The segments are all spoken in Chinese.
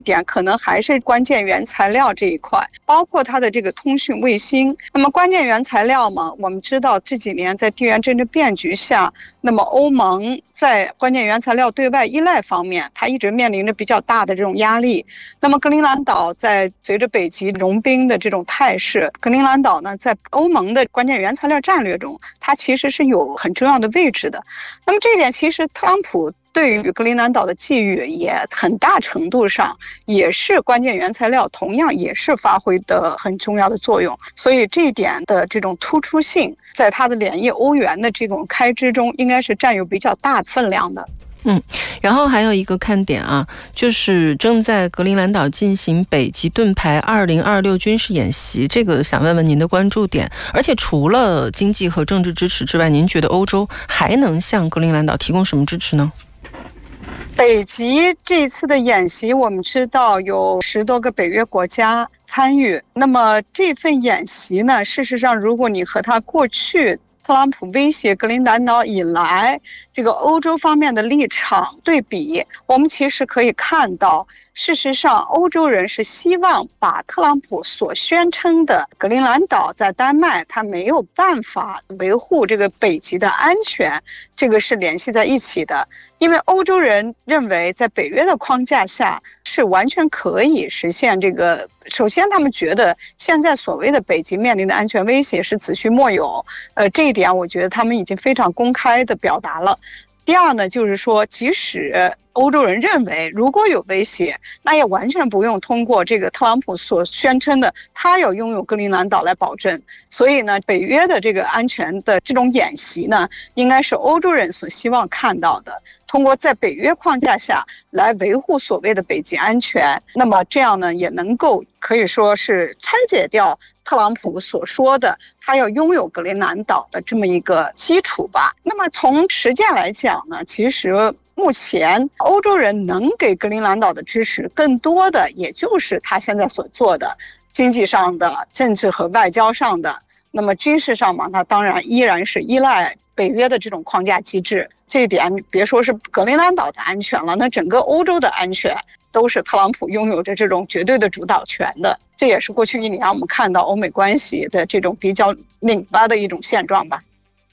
点可能还是关键原材料这一块，包括它的这个通讯卫星。那么关键原材料嘛，我们知道这几年在地缘政治变局下，那么欧盟在关键原材料对外依赖方面，它一直面临着比较大的这种压力。那么格陵兰岛在随着北极融冰的这种态势，格陵兰岛呢在欧盟的关键原材料战略中，它其实是有很重要的位置的。那么这一点其实特朗普对于格陵兰岛的寄予也很大程度上也是关键原材料，同样也是发挥的很重要的作用。所以这一点的这种突出性，在它的2亿欧元的这种开支中，应该是占有比较大分量的。 然后还有一个看点啊，就是正在格陵兰岛进行北极盾牌2026军事演习，这个想问问您的关注点。而且除了经济和政治支持之外，您觉得欧洲还能向格陵兰岛提供什么支持呢？ 北极这一次的演习，我们知道有10多个北约国家参与。那么这份演习呢，事实上如果你和他过去特朗普威胁格陵兰岛以来这个欧洲方面的立场对比，我们其实可以看到，事实上欧洲人是希望把特朗普所宣称的格陵兰岛在丹麦他没有办法维护这个北极的安全，这个是联系在一起的。因为欧洲人认为在北约的框架下是完全可以实现这个，首先他们觉得现在所谓的北极面临的安全威胁是子虚莫有，这一点我觉得他们已经非常公开的表达了。第二呢，就是说即使欧洲人认为如果有威胁，那也完全不用通过这个特朗普所宣称的他要拥有格陵兰岛来保证。所以呢，北约的这个安全的这种演习呢，应该是欧洲人所希望看到的，通过在北约框架下来维护所谓的北极安全。那么这样呢，也能够可以说是拆解掉特朗普所说的他要拥有格陵兰岛的这么一个基础吧。那么从实践来讲呢，其实目前欧洲人能给格陵兰岛的支持，更多的也就是他现在所做的经济上的、政治和外交上的。那么军事上嘛，那当然依然是依赖北约的这种框架机制。这一点别说是格陵兰岛的安全了，那整个欧洲的安全都是特朗普拥有着这种绝对的主导权的。这也是过去1年我们看到欧美关系的这种比较拧巴的一种现状吧。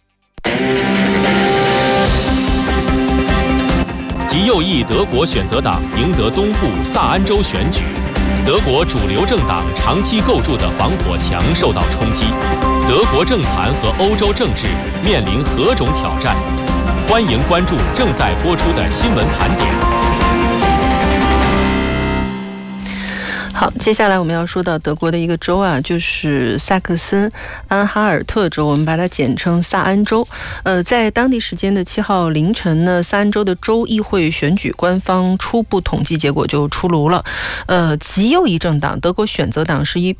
极右翼德国选择党赢得东部萨安州选举，德国主流政党长期构筑的防火墙受到冲击，德国政坛和欧洲政治面临何种挑战？欢迎关注正在播出的新闻盘点。 好，接下来我们要说到德国的一个州啊，就是萨克森安哈尔特州，我们把它简称萨安州。在当地时间的7号凌晨呢，萨安州的州议会选举官方初步统计结果就出炉了。极右翼政党德国选择党是以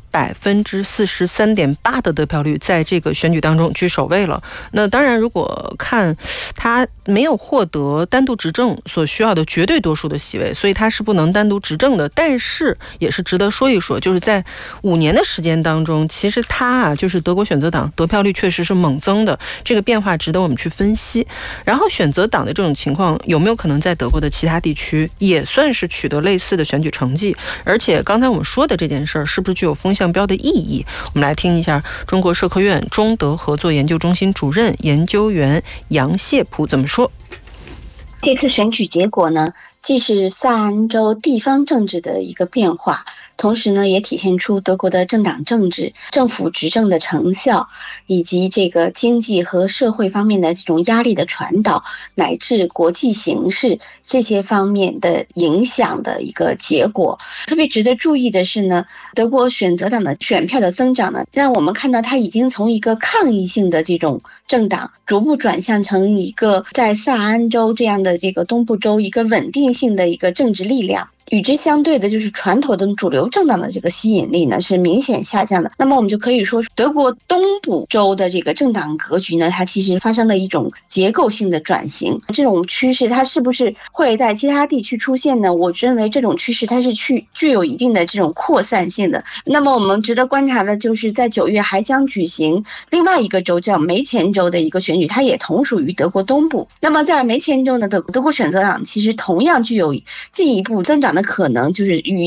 43.8%的得票率在这个选举当中居首位了。那当然，如果看他没有获得单独执政所需要的绝对多数的席位，所以他是不能单独执政的。但是也是值得说一说，就是在5年的时间当中，其实他就是德国选择党得票率确实是猛增的，这个变化值得我们去分析。然后选择党的这种情况有没有可能在德国的其他地区也算是取得类似的选举成绩？而且刚才我们说的这件事儿是不是具有风向标的意义？我们来听一下中国社科院中德合作研究中心主任研究员杨谢普怎么说。 这次选举结果呢，既是萨安州地方政治的一个变化，同时呢，也体现出德国的政党政治、政府执政的成效，以及这个经济和社会方面的这种压力的传导，乃至国际形势这些方面的影响的一个结果。特别值得注意的是呢，德国选择党的选票的增长呢，让我们看到它已经从一个抗议性的这种政党，逐步转向成一个在萨安州这样的这个东部州一个稳定性的一个政治力量。与之相对的就是传统的主流政党的这个吸引力呢是明显下降的。那么我们就可以说德国东部州的这个政党格局呢，它其实发生了一种结构性的转型。这种趋势它是不是会在其他地区出现呢？我认为这种趋势它是具有一定的这种扩散性的。那么我们值得观察的就是在9月还将举行另外一个州叫梅前州的一个选举，它也同属于德国东部。那么在梅前州呢，德国选择党其实同样具有进一步增长的可能，就是与